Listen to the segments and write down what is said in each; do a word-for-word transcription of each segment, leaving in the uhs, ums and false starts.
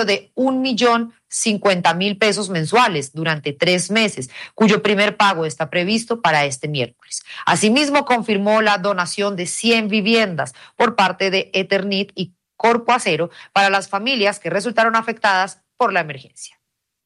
monto de un millón cincuenta mil pesos mensuales durante tres meses, cuyo primer pago está previsto para este miércoles. Asimismo, confirmó la donación de cien viviendas por parte de Eternit y Corpo Acero para las familias que resultaron afectadas por la emergencia.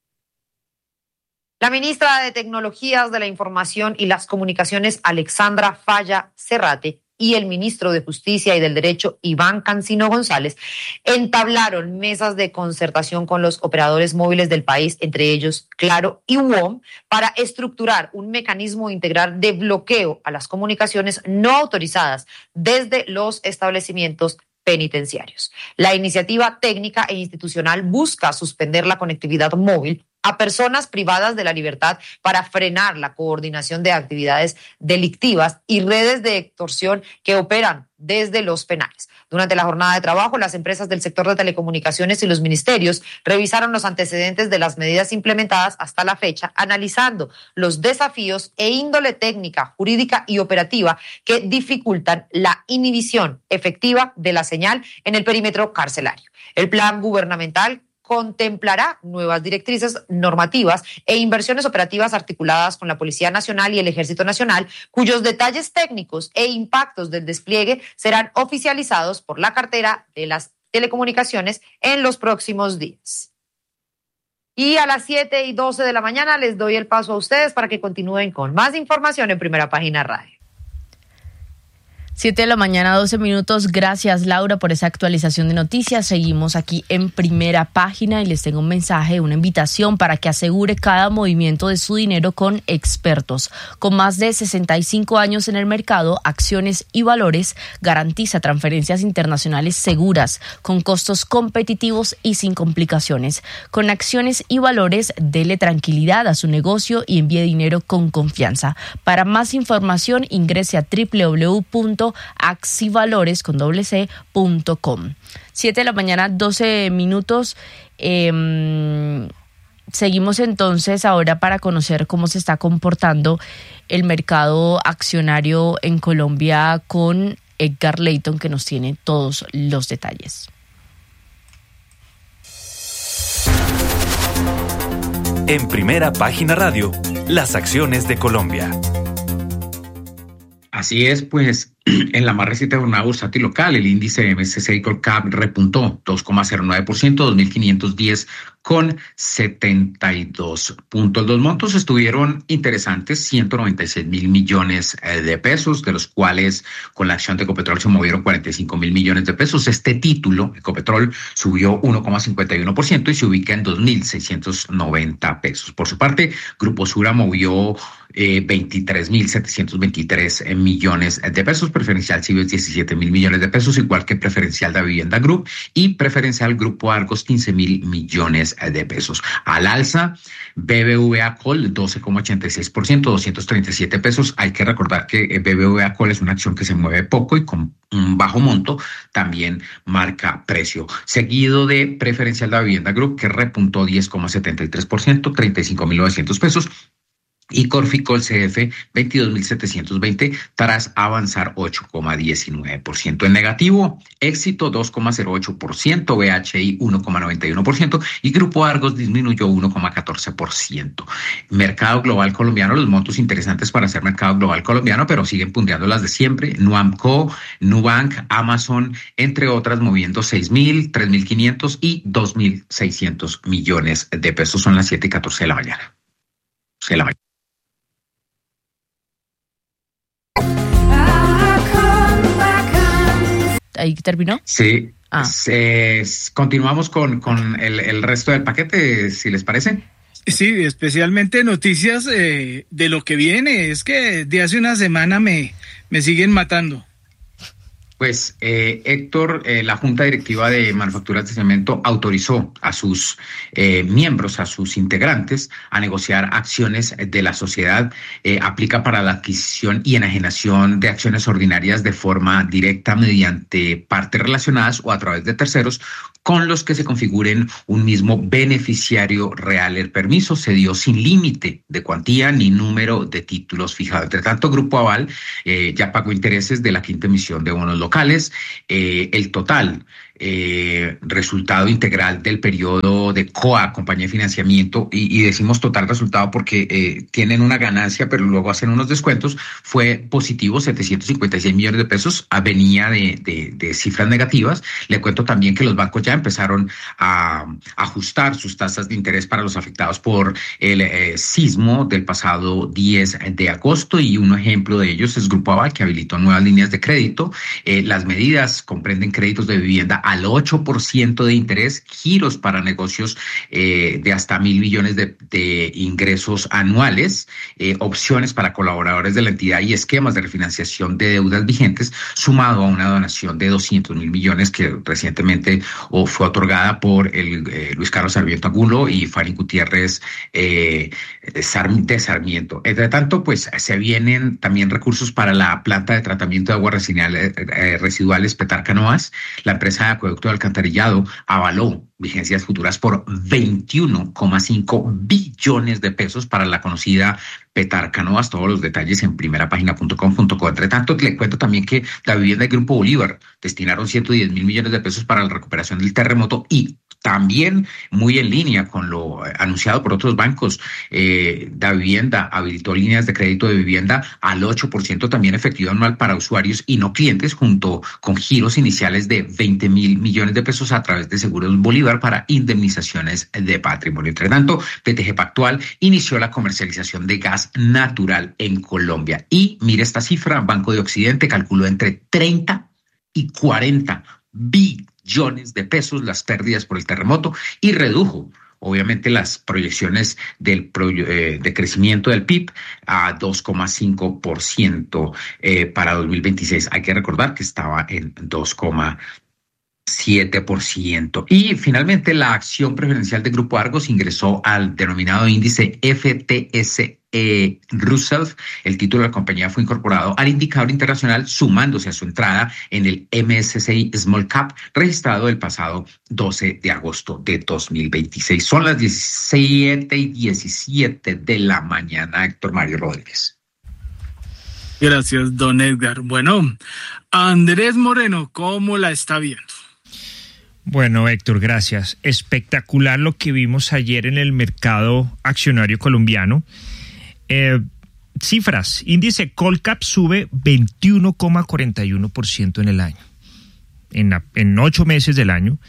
La ministra de Tecnologías de la Información y las Comunicaciones, Alexandra Falla Cerrate, y el ministro de Justicia y del Derecho, Iván Cancino González, entablaron mesas de concertación con los operadores móviles del país, entre ellos Claro y W O M, para estructurar un mecanismo integral de bloqueo a las comunicaciones no autorizadas desde los establecimientos penitenciarios. La iniciativa técnica e institucional busca suspender la conectividad móvil a personas privadas de la libertad para frenar la coordinación de actividades delictivas y redes de extorsión que operan desde los penales. Durante la jornada de trabajo, las empresas del sector de telecomunicaciones y los ministerios revisaron los antecedentes de las medidas implementadas hasta la fecha, analizando los desafíos e índole técnica, jurídica y operativa que dificultan la inhibición efectiva de la señal en el perímetro carcelario. El plan gubernamental contemplará nuevas directrices normativas e inversiones operativas articuladas con la Policía Nacional y el Ejército Nacional, cuyos detalles técnicos e impactos del despliegue serán oficializados por la cartera de las telecomunicaciones en los próximos días. Y a las siete y doce de la mañana les doy el paso a ustedes para que continúen con más información en Primera Página Radio. siete de la mañana, doce minutos. Gracias, Laura, por esa actualización de noticias. Seguimos aquí en Primera Página y les tengo un mensaje, una invitación para que asegure cada movimiento de su dinero con expertos. Con más de sesenta y cinco años en el mercado, Acciones y Valores garantiza transferencias internacionales seguras, con costos competitivos y sin complicaciones. Con Acciones y Valores, dele tranquilidad a su negocio y envíe dinero con confianza. Para más información, ingrese a doble u doble u doble u punto axivalores con doble c punto com. siete de la mañana, doce minutos. Eh, seguimos entonces ahora para conocer cómo se está comportando el mercado accionario en Colombia con Edgar Leyton, que nos tiene todos los detalles. En Primera Página Radio, las acciones de Colombia. Así es, pues en la más reciente jornada bursátil local, el índice M S C I Colcap repuntó dos coma cero nueve por ciento, dos mil quinientos diez con setenta y dos puntos. Los montos estuvieron interesantes, ciento noventa y seis mil millones de pesos, de los cuales con la acción de Ecopetrol se movieron cuarenta y cinco mil millones de pesos. Este título, Ecopetrol, subió uno coma cincuenta y uno por ciento y se ubica en dos mil seiscientos noventa pesos. Por su parte, Grupo Sura movió eh, veintitrés mil setecientos veintitrés millones de pesos. Preferencial Cibes diecisiete mil millones de pesos, igual que Preferencial de Vivienda Group y Preferencial Grupo Argos quince mil millones de pesos. Al alza, B B V A Col doce coma ochenta y seis por ciento, doscientos treinta y siete pesos. Hay que recordar que B B V A Col es una acción que se mueve poco y con un bajo monto también marca precio. Seguido de Preferencial de Vivienda Group, que repuntó diez coma setenta y tres por ciento, treinta y cinco mil novecientos pesos. Y Corficol C F veintidós mil setecientos veinte tras avanzar ocho coma diecinueve por ciento. En negativo, Éxito dos coma cero ocho por ciento, B H I uno coma noventa y uno por ciento y Grupo Argos disminuyó uno coma catorce por ciento. Mercado global colombiano, los montos interesantes para hacer mercado global colombiano, pero siguen punteando las de siempre. Nuamco, Nubank, Amazon, entre otras, moviendo seis mil, tres mil quinientos y dos mil seiscientos millones de pesos. Son las siete y catorce de la mañana. De la mañana. ¿Ahí terminó? Sí. Ah. Se, continuamos con, con el, el resto del paquete, si les parece. Sí, especialmente noticias eh, de lo que viene. Es que de hace una semana me, me siguen matando. Pues eh, Héctor, eh, la Junta Directiva de Manufacturas de Cemento autorizó a sus eh, miembros, a sus integrantes, a negociar acciones de la sociedad. Eh, aplica para la adquisición y enajenación de acciones ordinarias de forma directa mediante partes relacionadas o a través de terceros con los que se configuren un mismo beneficiario real. El permiso se dio sin límite de cuantía ni número de títulos fijado. Entre tanto, Grupo Aval eh, ya pagó intereses de la quinta emisión de bonos locales. Eh, el total eh, resultado integral del periodo de C O A, compañía de financiamiento, y, y decimos total resultado porque eh, tienen una ganancia, pero luego hacen unos descuentos, fue positivo, setecientos cincuenta y seis millones de pesos, venía de, de, de cifras negativas. Le cuento también que los bancos ya empezaron a ajustar sus tasas de interés para los afectados por el eh, sismo del pasado diez de agosto, y un ejemplo de ellos es Grupo Aval, que habilitó nuevas líneas de crédito. Eh, las medidas comprenden créditos de vivienda al ocho por ciento de interés, giros para negocios eh, de hasta mil millones de, de ingresos anuales, eh, opciones para colaboradores de la entidad y esquemas de refinanciación de deudas vigentes, sumado a una donación de doscientos mil millones que recientemente oh, fue otorgada por el eh, Luis Carlos Sarmiento Angulo y Fanny Gutiérrez eh, de Sarmiento. Entre tanto, pues se vienen también recursos para la planta de tratamiento de aguas residuales, eh, residuales Petarcanoas. La empresa de acueducto de alcantarillado avaló vigencias futuras por veintiuno coma cinco billones de pesos para la conocida Petarcanoas. Todos los detalles en primera página punto com punto co. Entre tanto, le cuento también que la vivienda del Grupo Bolívar destinaron ciento diez mil millones de pesos para la recuperación del terremoto, y también muy en línea con lo anunciado por otros bancos, eh, Da Vivienda habilitó líneas de crédito de vivienda al ocho por ciento también efectivo anual para usuarios y no clientes, junto con giros iniciales de veinte mil millones de pesos a través de Seguros Bolívar para indemnizaciones de patrimonio. Entre tanto, P T G Pactual inició la comercialización de gas natural en Colombia. Y mire esta cifra, Banco de Occidente calculó entre treinta y cuarenta billones de pesos las pérdidas por el terremoto y redujo obviamente las proyecciones del eh, de crecimiento del P I B a dos coma cinco por ciento eh, para dos mil veintiséis. Hay que recordar que estaba en dos coma siete por ciento. Y finalmente, la acción preferencial de Grupo Argos ingresó al denominado índice F T S E Russell. El título de la compañía fue incorporado al indicador internacional, sumándose a su entrada en el M S C I Small Cap, registrado el pasado doce de agosto de dos mil veintiséis. Son las diecisiete y diecisiete de la mañana. Héctor Mario Rodríguez. Gracias, don Edgar. Bueno, Andrés Moreno, ¿cómo la está viendo? Bueno, Héctor, gracias. Espectacular lo que vimos ayer en el mercado accionario colombiano. Eh, cifras, índice Colcap sube veintiuno coma cuarenta y uno por ciento en el año, en, la, en ocho meses del año,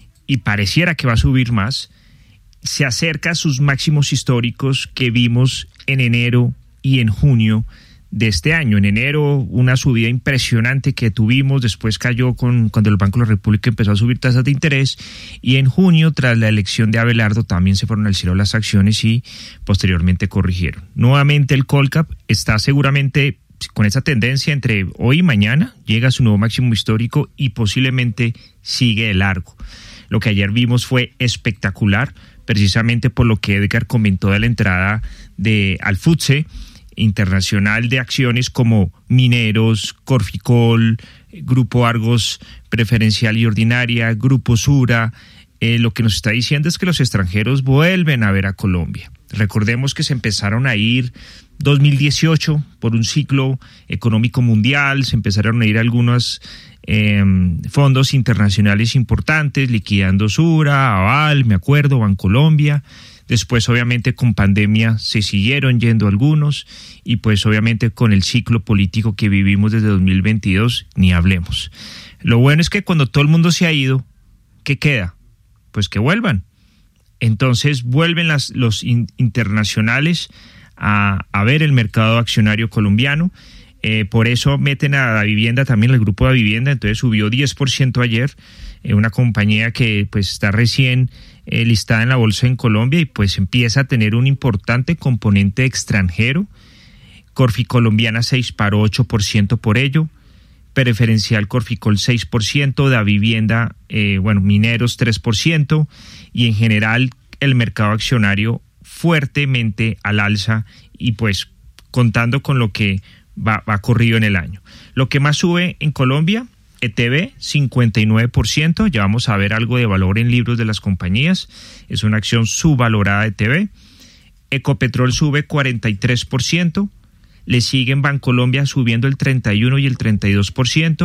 y pareciera que va a subir más. Se acerca a sus máximos históricos que vimos en enero y en junio de este año. En enero, una subida impresionante que tuvimos, después cayó con cuando el Banco de la República empezó a subir tasas de interés, y en junio, tras la elección de Abelardo, también se fueron al cielo las acciones y posteriormente corrigieron. Nuevamente el Colcap está seguramente con esa tendencia entre hoy y mañana, llega a su nuevo máximo histórico y posiblemente sigue de largo. Lo que ayer vimos fue espectacular, precisamente por lo que Edgar comentó de la entrada de al F T S E internacional de acciones como Mineros, Corficol, Grupo Argos Preferencial y Ordinaria, Grupo Sura. Eh, lo que nos está diciendo es que los extranjeros vuelven a ver a Colombia. Recordemos que se empezaron a ir dos mil dieciocho por un ciclo económico mundial, se empezaron a ir algunos eh, fondos internacionales importantes, liquidando Sura, Aval, me acuerdo, Bancolombia. Después, obviamente, con pandemia se siguieron yendo algunos, y pues obviamente con el ciclo político que vivimos desde dos mil veintidós, ni hablemos. Lo bueno es que cuando todo el mundo se ha ido, ¿qué queda? Pues que vuelvan. Entonces vuelven las, los in, internacionales a, a ver el mercado accionario colombiano. Eh, por eso meten a la vivienda también, el grupo de vivienda, entonces subió diez por ciento ayer, eh, una compañía que pues está recién eh, listada en la bolsa en Colombia y pues empieza a tener un importante componente extranjero. Corficolombiana se disparó ocho por ciento por ello, Preferencial Corficol seis por ciento, Da Vivienda, eh, bueno, Mineros tres por ciento, y en general el mercado accionario fuertemente al alza y pues contando con lo que va, va corrido en el año. Lo que más sube en Colombia, E T B, cincuenta y nueve por ciento, ya vamos a ver algo de valor en libros de las compañías, es una acción subvalorada E T B. Ecopetrol sube cuarenta y tres por ciento, le siguen Bancolombia subiendo el treinta y uno y el treinta y dos por ciento,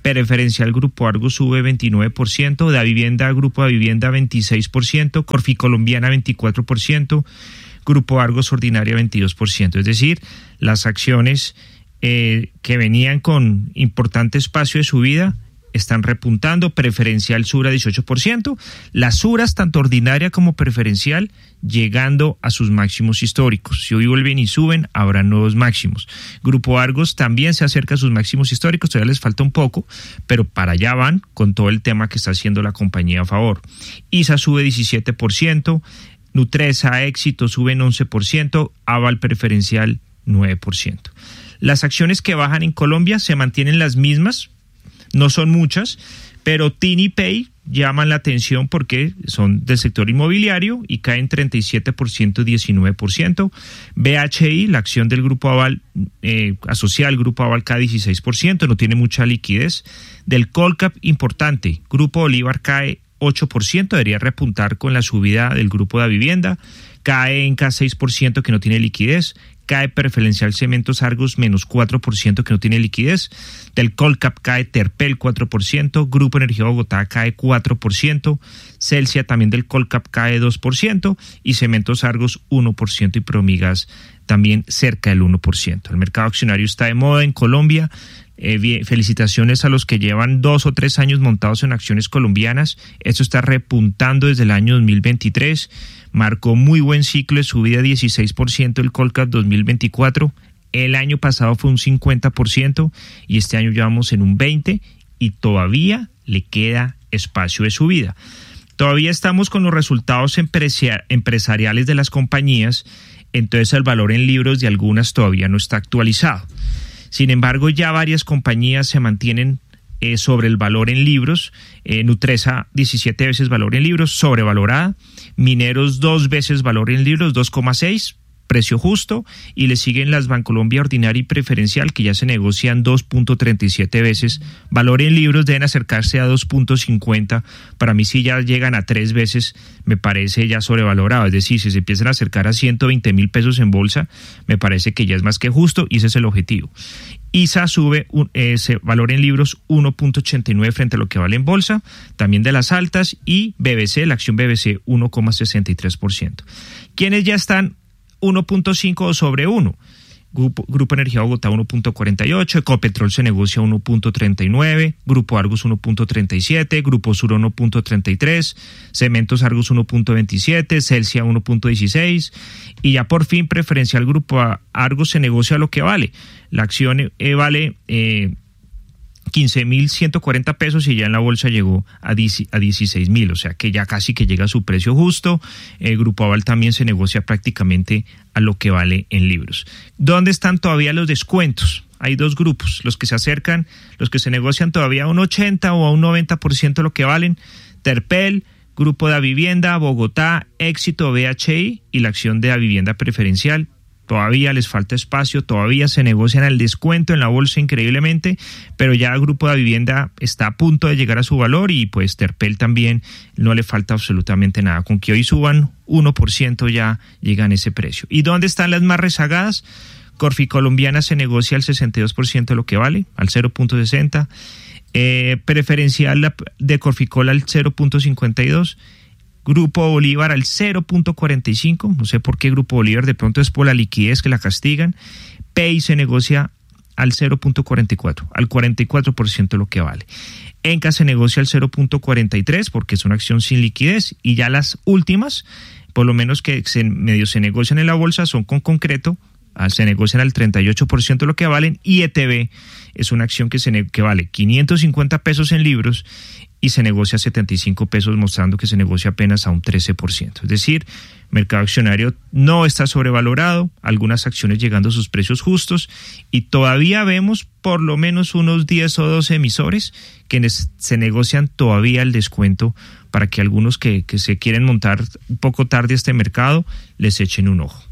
Preferencial Grupo Argos sube veintinueve por ciento, Da Vivienda, Grupo Da Vivienda veintiséis por ciento, Corficolombiana veinticuatro por ciento, Grupo Argos Ordinaria veintidós por ciento. Es decir, las acciones eh, que venían con importante espacio de subida están repuntando. Preferencial Sura dieciocho por ciento, las Suras tanto ordinaria como preferencial llegando a sus máximos históricos. Si hoy vuelven y suben, habrá nuevos máximos. Grupo Argos también se acerca a sus máximos históricos, todavía les falta un poco, pero para allá van con todo el tema que está haciendo la compañía a favor. I S A sube diecisiete por ciento, Nutresa, Éxito suben once por ciento, Aval Preferencial nueve por ciento. Las acciones que bajan en Colombia se mantienen las mismas, no son muchas, pero TiniPay llaman la atención porque son del sector inmobiliario y caen treinta y siete por ciento y diecinueve por ciento. B H I, la acción del Grupo Aval, eh, asociada al Grupo Aval, cae dieciséis por ciento, no tiene mucha liquidez. Del Colcap, importante, Grupo Bolívar cae ocho por ciento, debería repuntar con la subida del Grupo Da Vivienda. Cae en K seis por ciento, que no tiene liquidez. Cae Preferencial Cementos Argos menos cuatro por ciento, que no tiene liquidez. Del Colcap cae Terpel cuatro por ciento, Grupo Energía Bogotá cae cuatro por ciento, Celsia también del Colcap cae dos por ciento y Cementos Argos uno por ciento y Promigas también cerca del uno por ciento. El mercado accionario está de moda en Colombia. Eh, bien, felicitaciones a los que llevan dos o tres años montados en acciones colombianas. Esto está repuntando desde el año dos mil veintitrés. Marcó muy buen ciclo de subida, dieciséis por ciento el Colcap dos mil veinticuatro. El año pasado fue un cincuenta por ciento y este año ya vamos en un veinte por ciento y todavía le queda espacio de subida. Todavía estamos con los resultados empresariales de las compañías, entonces el valor en libros de algunas todavía no está actualizado. Sin embargo, ya varias compañías se mantienen eh, sobre el valor en libros. Eh, Nutresa, diecisiete veces valor en libros, sobrevalorada. Mineros, dos veces valor en libros, dos coma seis, precio justo. Y le siguen las Bancolombia Ordinaria y Preferencial, que ya se negocian dos punto treinta y siete veces. Valor en libros deben acercarse a dos punto cincuenta. Para mí, si ya llegan a tres veces, me parece ya sobrevalorado. Es decir, si se empiezan a acercar a ciento veinte mil pesos en bolsa, me parece que ya es más que justo y ese es el objetivo. I S A sube un, ese valor en libros uno punto ochenta y nueve frente a lo que vale en bolsa, también de las altas, y B B C, la acción B B C, uno coma sesenta y tres por ciento. ¿Quiénes ya están uno punto cinco sobre uno? Grupo, Grupo Energía Bogotá uno punto cuarenta y ocho, Ecopetrol se negocia uno punto treinta y nueve, Grupo Argos uno punto treinta y siete, Grupo Sur uno punto treinta y tres, Cementos Argos uno punto veintisiete, Celsia uno punto dieciséis y ya por fin Preferencial Grupo Argos se negocia lo que vale. La acción eh, vale eh, quince mil ciento cuarenta pesos y ya en la bolsa llegó a dieciséis mil, o sea que ya casi que llega a su precio justo. El Grupo Aval también se negocia prácticamente a lo que vale en libros. ¿Dónde están todavía los descuentos? Hay dos grupos, los que se acercan, los que se negocian todavía a un ochenta o a un noventa por ciento lo que valen. Terpel, Grupo Da Vivienda, Bogotá, Éxito, B H I y la acción de Da Vivienda Preferencial. Todavía les falta espacio, todavía se negocian al descuento en la bolsa increíblemente, pero ya el Grupo de Vivienda está a punto de llegar a su valor y pues Terpel también no le falta absolutamente nada. Con que hoy suban uno por ciento ya llegan a ese precio. ¿Y dónde están las más rezagadas? Corficolombiana se negocia al sesenta y dos por ciento de lo que vale, al cero punto sesenta. Eh, preferencial de Corficol al cero punto cincuenta y dos. Grupo Bolívar al cero punto cuarenta y cinco, no sé por qué Grupo Bolívar, de pronto es por la liquidez que la castigan. P I se negocia al cero punto cuarenta y cuatro, al cuarenta y cuatro por ciento lo que vale. Enca se negocia al cero punto cuarenta y tres porque es una acción sin liquidez y ya las últimas, por lo menos que se, medio se negocian en la bolsa, son con concreto, se negocian al treinta y ocho por ciento lo que valen, y E T B es una acción que, se, que vale quinientos cincuenta pesos en libros y se negocia a setenta y cinco pesos, mostrando que se negocia apenas a un trece por ciento. Es decir, mercado accionario no está sobrevalorado, algunas acciones llegando a sus precios justos y todavía vemos por lo menos unos diez o doce emisores que se negocian todavía el descuento para que algunos que, que se quieren montar un poco tarde a este mercado les echen un ojo.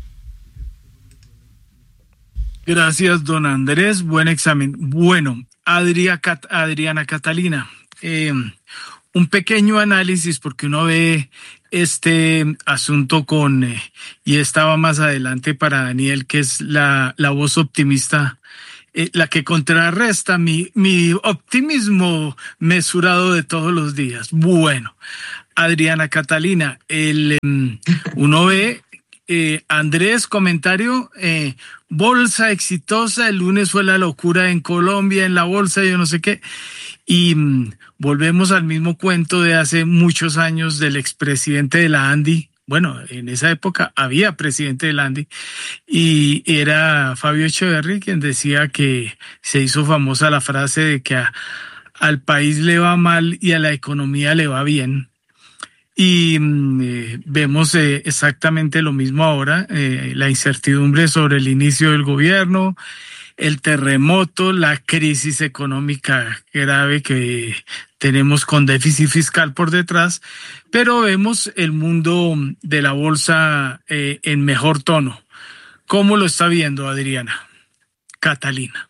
Gracias, don Andrés. Buen examen. Bueno, Adria, Cat, Adriana Catalina, eh, un pequeño análisis porque uno ve este asunto con, eh, y estaba más adelante para Daniel, que es la, la voz optimista eh, la que contrarresta mi, mi optimismo mesurado de todos los días. Bueno, Adriana Catalina, el, um, uno ve, eh, Andrés, comentario, eh, bolsa exitosa, el lunes fue la locura en Colombia, en la bolsa, yo no sé qué, y um, volvemos al mismo cuento de hace muchos años del expresidente de la ANDI. Bueno, en esa época había presidente de la ANDI y era Fabio Echeverry quien decía que se hizo famosa la frase de que a, al país le va mal y a la economía le va bien. Y eh, vemos eh, exactamente lo mismo ahora, eh, la incertidumbre sobre el inicio del gobierno, el terremoto, la crisis económica grave que tenemos con déficit fiscal por detrás, pero vemos el mundo de la bolsa eh, en mejor tono. ¿Cómo lo está viendo, Adriana Catalina?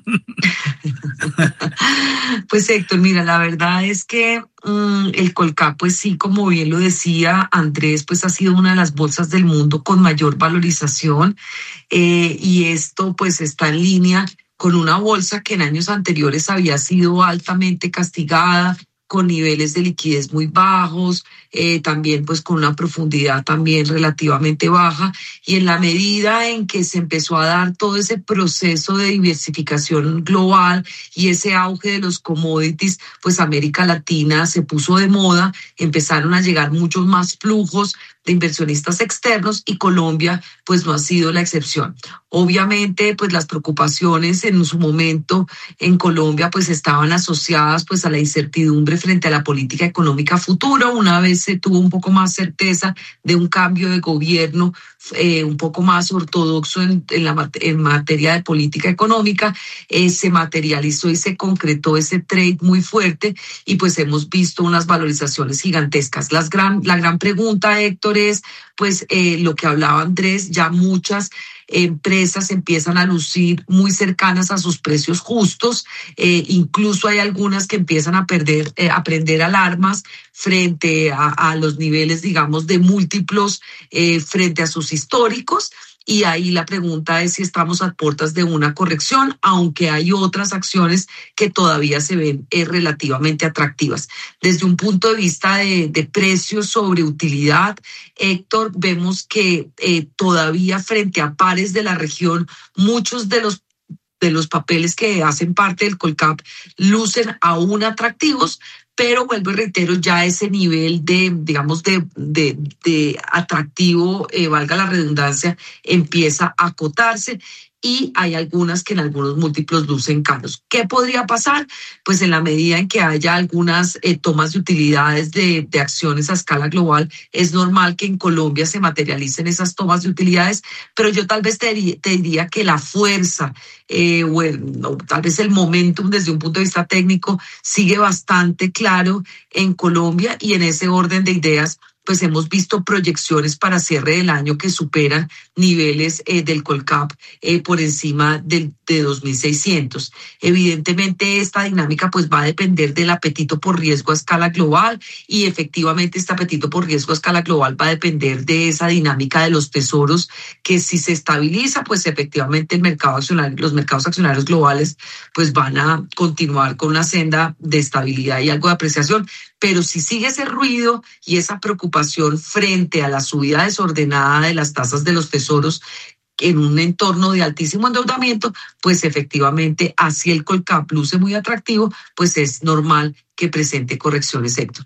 Pues Héctor, mira, la verdad es que um, el Colcap, pues sí, como bien lo decía Andrés, pues ha sido una de las bolsas del mundo con mayor valorización eh, y esto pues está en línea con una bolsa que en años anteriores había sido altamente castigada, con niveles de liquidez muy bajos, eh, también pues con una profundidad también relativamente baja, y en la medida en que se empezó a dar todo ese proceso de diversificación global y ese auge de los commodities, pues América Latina se puso de moda, empezaron a llegar muchos más flujos de inversionistas externos y Colombia pues no ha sido la excepción. Obviamente pues las preocupaciones en su momento en Colombia pues estaban asociadas pues a la incertidumbre frente a la política económica futura. Una vez se tuvo un poco más certeza de un cambio de gobierno eh, un poco más ortodoxo en, en, la, en materia de política económica, eh, se materializó y se concretó ese trade muy fuerte y pues hemos visto unas valorizaciones gigantescas. Las gran, la gran pregunta, Héctor, es pues eh, lo que hablaba Andrés, ya muchas empresas empiezan a lucir muy cercanas a sus precios justos, eh, incluso hay algunas que empiezan a perder, eh, a prender alarmas frente a, a los niveles, digamos, de múltiplos eh, frente a sus históricos. Y ahí la pregunta es si estamos a puertas de una corrección, aunque hay otras acciones que todavía se ven eh, relativamente atractivas. Desde un punto de vista de, de precios sobre utilidad, Héctor, vemos que eh, todavía frente a pares de la región, muchos de los de los papeles que hacen parte del Colcap lucen aún atractivos, pero vuelvo y reitero, ya ese nivel de, digamos, de, de, de atractivo, eh, valga la redundancia, empieza a acotarse y hay algunas que en algunos múltiplos lucen caros. ¿Qué podría pasar? Pues en la medida en que haya algunas eh, tomas de utilidades de, de acciones a escala global, es normal que en Colombia se materialicen esas tomas de utilidades, pero yo tal vez te, te diría que la fuerza eh, o, el, o tal vez el momentum desde un punto de vista técnico sigue bastante claro en Colombia y en ese orden de ideas pues hemos visto proyecciones para cierre del año que superan niveles eh, del Colcap eh, por encima del, de dos mil seiscientos. Evidentemente esta dinámica pues va a depender del apetito por riesgo a escala global y efectivamente este apetito por riesgo a escala global va a depender de esa dinámica de los tesoros que si se estabiliza pues efectivamente el mercado accionario, los mercados accionarios globales pues van a continuar con una senda de estabilidad y algo de apreciación. Pero si sigue ese ruido y esa preocupación frente a la subida desordenada de las tasas de los tesoros en un entorno de altísimo endeudamiento, pues efectivamente, así el Colcap luce muy atractivo, pues es normal que presente correcciones, Héctor.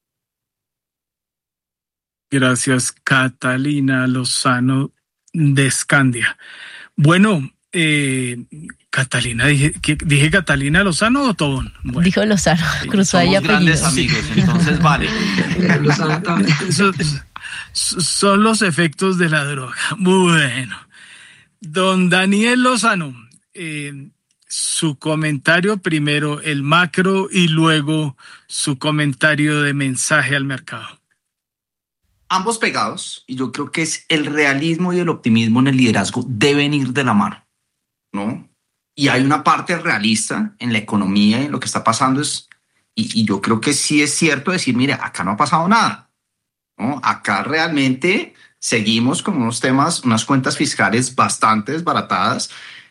Gracias, Catalina Lozano de Scandia. Bueno, eh, Catalina, dije, ¿dije Catalina Lozano o Tobón? Bueno. Dijo Lozano, sí, cruzó ahí apellidos. Grandes amigos, entonces vale. Son, son los efectos de la droga. Bueno, don Daniel Lozano, eh, su comentario primero, el macro, y luego su comentario de mensaje al mercado. Ambos pegados, y yo creo que es el realismo y el optimismo en el liderazgo deben ir de la mano, ¿no? Y hay una parte realista en la economía y en lo que está pasando es, y, y yo creo que sí es cierto decir, mire, acá no ha pasado nada, ¿no? Acá realmente seguimos con unos temas, unas cuentas fiscales bastante desbaratadas,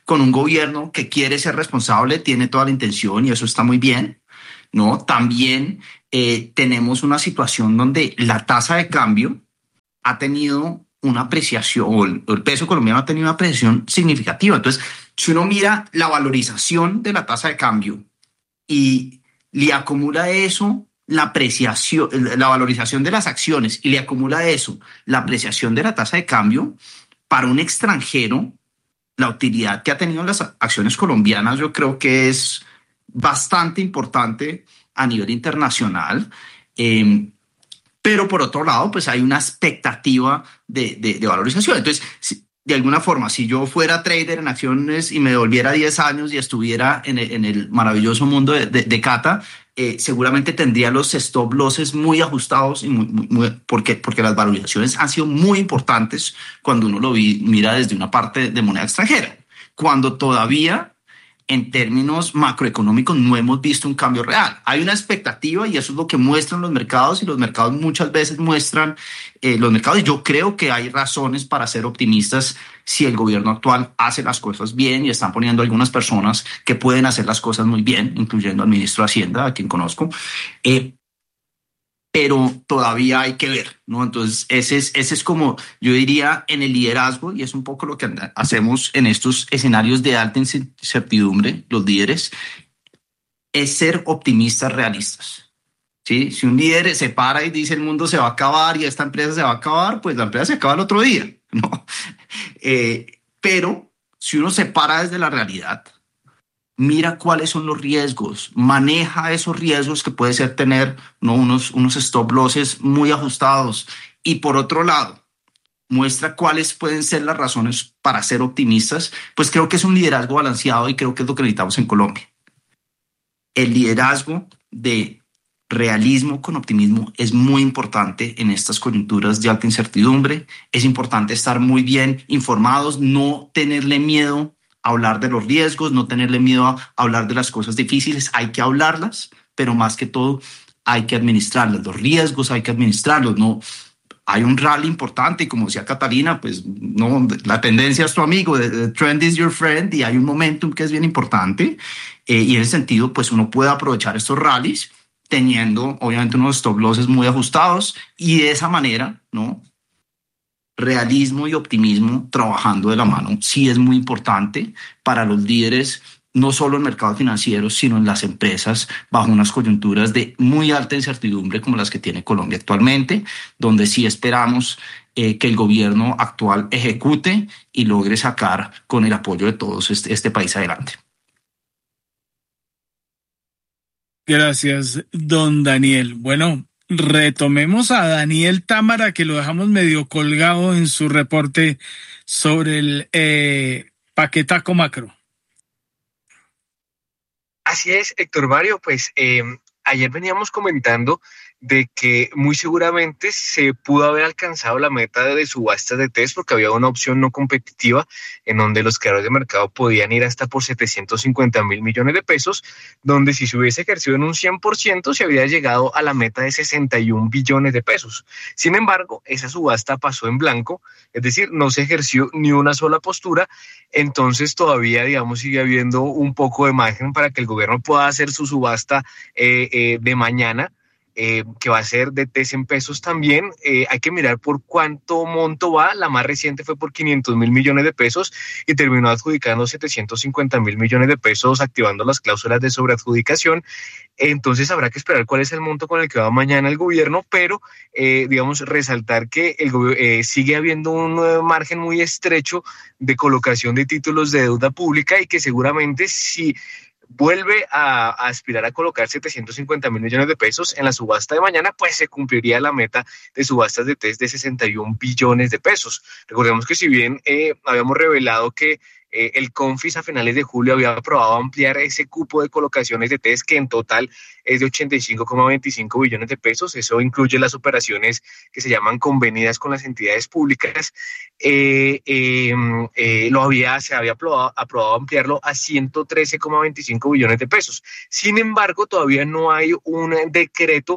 con un gobierno que quiere ser responsable, tiene toda la intención y eso está muy bien, ¿no? También eh, tenemos una situación donde la tasa de cambio ha tenido una apreciación, o el, el peso colombiano ha tenido una apreciación significativa. Entonces, si uno mira la valorización de la tasa de cambio y le acumula eso la apreciación, la valorización de las acciones y le acumula eso la apreciación de la tasa de cambio, para un extranjero, la utilidad que ha tenido las acciones colombianas yo creo que es bastante importante a nivel internacional. Eh, pero por otro lado, pues hay una expectativa de, de, de valorización. Entonces, si, de alguna forma, si yo fuera trader en acciones y me devolviera diez años y estuviera en el, en el maravilloso mundo de, de, de Cata, eh, seguramente tendría los stop losses muy ajustados y muy, muy, muy, porque, porque las valorizaciones han sido muy importantes cuando uno lo vi, mira desde una parte de moneda extranjera. Cuando todavía en términos macroeconómicos no hemos visto un cambio real. Hay una expectativa y eso es lo que muestran los mercados, y los mercados muchas veces muestran eh, los mercados. Y yo creo que hay razones para ser optimistas si el gobierno actual hace las cosas bien, y están poniendo algunas personas que pueden hacer las cosas muy bien, incluyendo al ministro de Hacienda, a quien conozco. Eh, pero todavía hay que ver, ¿no? Entonces, ese es, ese es como, yo diría, en el liderazgo, y es un poco lo que hacemos en estos escenarios de alta incertidumbre, los líderes, es ser optimistas realistas, ¿sí? Si un líder se para y dice el mundo se va a acabar y esta empresa se va a acabar, pues la empresa se acaba el otro día, ¿no? Eh, pero si uno se para desde la realidad, mira cuáles son los riesgos, maneja esos riesgos que puede ser tener, ¿no? unos, unos stop losses muy ajustados, y por otro lado, muestra cuáles pueden ser las razones para ser optimistas, pues creo que es un liderazgo balanceado y creo que es lo que necesitamos en Colombia. El liderazgo de realismo con optimismo es muy importante en estas coyunturas de alta incertidumbre. Es importante estar muy bien informados, no tenerle miedo hablar de los riesgos, no tenerle miedo a hablar de las cosas difíciles. Hay que hablarlas, pero más que todo hay que administrarlas. Los riesgos hay que administrarlos. No, hay un rally importante y como decía Catalina, pues no, la tendencia es tu amigo, the trend is your friend, y hay un momentum que es bien importante. Eh, y en ese sentido, pues uno puede aprovechar estos rallies teniendo obviamente unos stop losses muy ajustados, y de esa manera, ¿no? Realismo y optimismo trabajando de la mano sí es muy importante para los líderes, no solo en mercados financieros, sino en las empresas, bajo unas coyunturas de muy alta incertidumbre como las que tiene Colombia actualmente, donde sí esperamos eh, que el gobierno actual ejecute y logre sacar con el apoyo de todos este, este país adelante. Gracias, don Daniel. Bueno, retomemos a Daniel Támara, que lo dejamos medio colgado en su reporte sobre el eh, paquetaco macro. Así es, Héctor Mario, pues eh, ayer veníamos comentando de que muy seguramente se pudo haber alcanzado la meta de subastas de test porque había una opción no competitiva en donde los creadores de mercado podían ir hasta por setecientos cincuenta mil millones de pesos, donde si se hubiese ejercido en un cien por ciento se había llegado a la meta de sesenta y un billones de pesos. Sin embargo, esa subasta pasó en blanco, es decir, no se ejerció ni una sola postura, entonces todavía, digamos, sigue habiendo un poco de margen para que el gobierno pueda hacer su subasta eh, eh, de mañana. Eh, que va a ser de test en pesos también. Eh, hay que mirar por cuánto monto va. La más reciente fue por quinientos mil millones de pesos y terminó adjudicando setecientos cincuenta mil millones de pesos, activando las cláusulas de sobreadjudicación. Entonces habrá que esperar cuál es el monto con el que va mañana el gobierno, pero eh, digamos resaltar que el eh, sigue habiendo un uh, margen muy estrecho de colocación de títulos de deuda pública, y que seguramente si vuelve a, a aspirar a colocar setecientos cincuenta mil millones de pesos en la subasta de mañana, pues se cumpliría la meta de subastas de test de sesenta y un billones de pesos. Recordemos que si bien eh, habíamos revelado que eh, el CONFIS a finales de julio había aprobado ampliar ese cupo de colocaciones de test, que en total es de ochenta y cinco coma veinticinco billones de pesos, eso incluye las operaciones que se llaman convenidas con las entidades públicas, eh, eh, eh, lo había, se había aprobado, aprobado ampliarlo a ciento trece coma veinticinco billones de pesos. Sin embargo, todavía no hay un decreto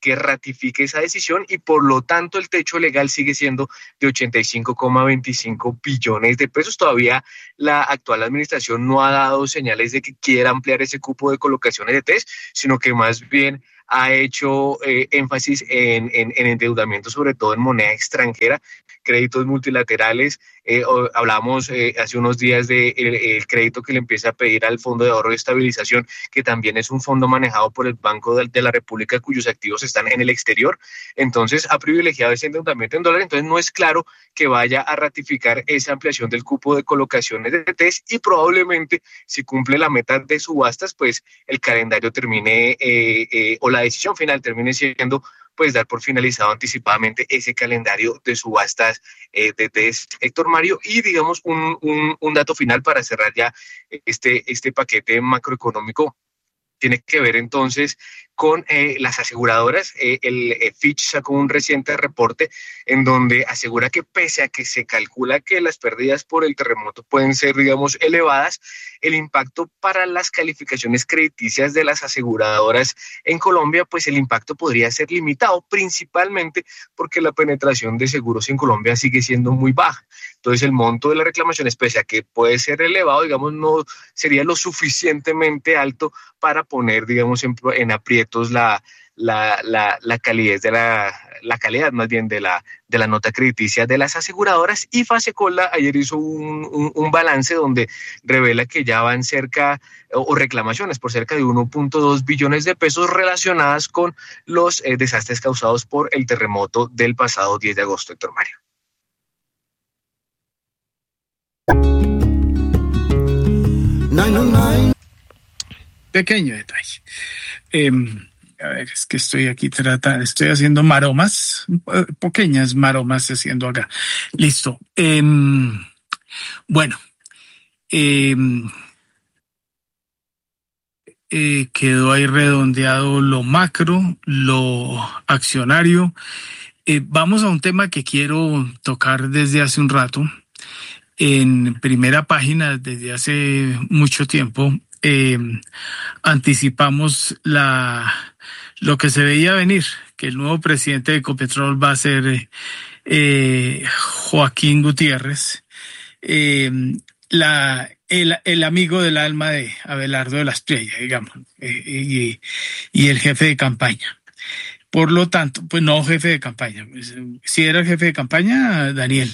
que ratifique esa decisión y por lo tanto el techo legal sigue siendo de ochenta y cinco coma veinticinco billones de pesos. Todavía la actual administración no ha dado señales de que quiera ampliar ese cupo de colocaciones de test, sino que más bien ha hecho eh, énfasis en, en, en endeudamiento, sobre todo en moneda extranjera, créditos multilaterales. Eh, hablamos eh, hace unos días del de el crédito que le empieza a pedir al Fondo de Ahorro y Estabilización, que también es un fondo manejado por el Banco de, de la República, cuyos activos están en el exterior. Entonces ha privilegiado ese endeudamiento en dólares. Entonces no es claro que vaya a ratificar esa ampliación del cupo de colocaciones de test, y probablemente si cumple la meta de subastas, pues el calendario termine eh, eh, o la decisión final termine siendo pues dar por finalizado anticipadamente ese calendario de subastas eh, de test, Héctor Mario. Y digamos un, un, un dato final para cerrar ya este, este paquete macroeconómico tiene que ver entonces con eh, las aseguradoras. Eh, el eh, Fitch sacó un reciente reporte en donde asegura que pese a que se calcula que las pérdidas por el terremoto pueden ser, digamos, elevadas, el impacto para las calificaciones crediticias de las aseguradoras en Colombia, pues el impacto podría ser limitado, principalmente porque la penetración de seguros en Colombia sigue siendo muy baja. Entonces el monto de las reclamaciones, pese a que puede ser elevado, digamos, no sería lo suficientemente alto para poner, digamos, en, en aprietos la, la, la, la calidez de la, la calidad más bien de la, de la nota crediticia de las aseguradoras. Y Fasecola ayer hizo un, un, un balance donde revela que ya van cerca, o, o reclamaciones por cerca de uno punto dos billones de pesos relacionadas con los eh, desastres causados por el terremoto del pasado diez de agosto, Héctor Mario. Pequeño detalle. Eh, a ver, es que estoy aquí tratando, estoy haciendo maromas, pequeñas maromas haciendo acá. Listo. Eh, bueno, eh, eh, quedó ahí redondeado lo macro, lo accionario. Eh, vamos a un tema que quiero tocar desde hace un rato. En primera página, desde hace mucho tiempo, eh, anticipamos la, lo que se veía venir, que el nuevo presidente de Ecopetrol va a ser eh, Joaquín Gutiérrez, eh, la, el, el amigo del alma de Abelardo de la Espriella, digamos, eh, y, y el jefe de campaña. Por lo tanto, pues no jefe de campaña, pues, si era el jefe de campaña, Daniel.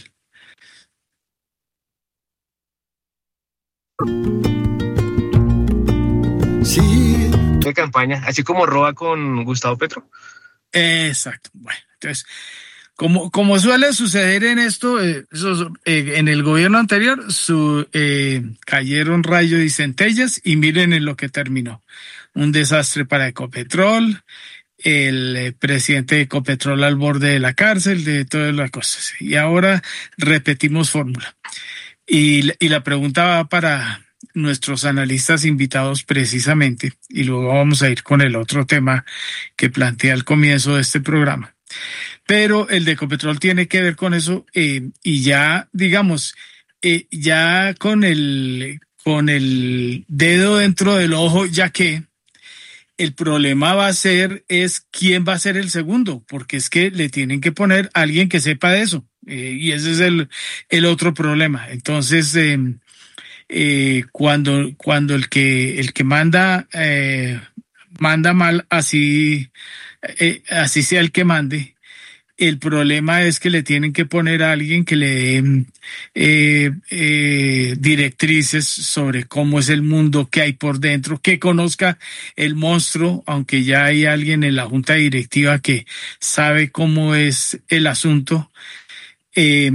Sí. De campaña, así como Roa con Gustavo Petro. Exacto. Bueno, entonces, como, como suele suceder en esto, eh, eso, eh, en el gobierno anterior su, eh, cayeron rayos y centellas, y miren en lo que terminó. Un desastre para Ecopetrol, el eh, presidente de Ecopetrol al borde de la cárcel, de todas las cosas. Y ahora repetimos fórmula. Y, y la pregunta va para nuestros analistas invitados precisamente, y luego vamos a ir con el otro tema que planteé al comienzo de este programa. Pero el de Ecopetrol tiene que ver con eso, eh, y ya, digamos, eh, ya con el, con el dedo dentro del ojo, ya que el problema va a ser es quién va a ser el segundo, porque es que le tienen que poner a alguien que sepa de eso. Eh, y ese es el, el otro problema. Entonces, eh, eh, cuando, cuando el que el que manda eh, manda mal, así, eh, así sea el que mande, el problema es que le tienen que poner a alguien que le dé eh, eh, directrices sobre cómo es el mundo, qué hay por dentro, que conozca el monstruo, aunque ya hay alguien en la junta directiva que sabe cómo es el asunto. Eh,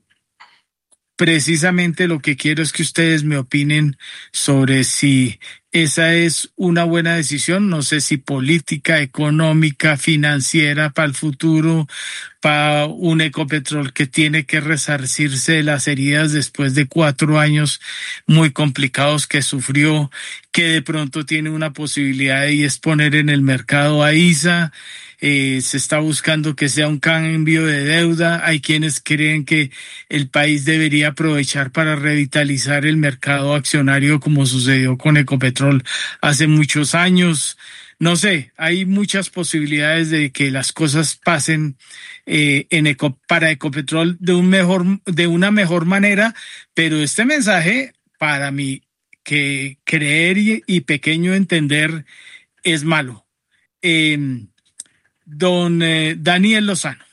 precisamente lo que quiero es que ustedes me opinen sobre si esa es una buena decisión, no sé si política, económica, financiera para el futuro, para un Ecopetrol que tiene que resarcirse de las heridas después de cuatro años muy complicados que sufrió, que de pronto tiene una posibilidad y es poner en el mercado a I S A. Eh, se está buscando que sea un cambio de deuda. Hay quienes creen que el país debería aprovechar para revitalizar el mercado accionario como sucedió con Ecopetrol hace muchos años. no sé, hay muchas posibilidades de que las cosas pasen eh, en Eco, para Ecopetrol de, un mejor, de una mejor manera, pero este mensaje, para mí, que creer y, y pequeño entender es malo. Eh, don eh, Daniel Lozano.